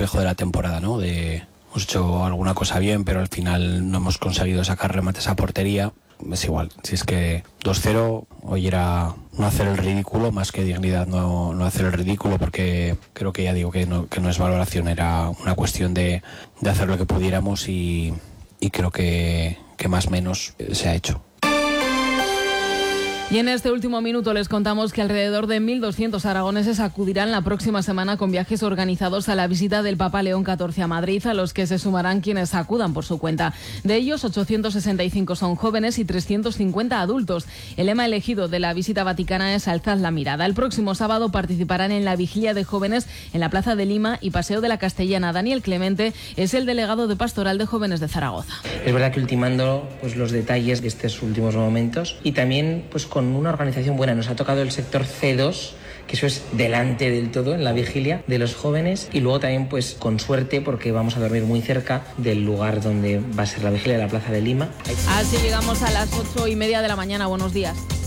reflejo de la temporada, ¿no? Hemos hecho alguna cosa bien, pero al final no hemos conseguido sacar remates a portería. Es igual, si es que 2-0, hoy era no hacer el ridículo, más que dignidad, no hacer el ridículo, porque creo que ya digo que no es valoración, era una cuestión de hacer lo que pudiéramos y creo que más o menos se ha hecho. Y en este último minuto les contamos que alrededor de 1.200 aragoneses acudirán la próxima semana con viajes organizados a la visita del Papa León XIV a Madrid, a los que se sumarán quienes acudan por su cuenta. De ellos, 865 son jóvenes y 350 adultos. El lema elegido de la visita vaticana es Alzad la mirada. El próximo sábado participarán en la vigilia de jóvenes en la Plaza de Lima y Paseo de la Castellana. Daniel Clemente es el delegado de Pastoral de Jóvenes de Zaragoza. Es verdad que ultimando los detalles de estos últimos momentos y también con una organización buena. Nos ha tocado el sector C2, que eso es delante del todo en la vigilia de los jóvenes, y luego también con suerte, porque vamos a dormir muy cerca del lugar donde va a ser la vigilia de la Plaza de Lima. Así llegamos a las 8:30 de la mañana. Buenos días.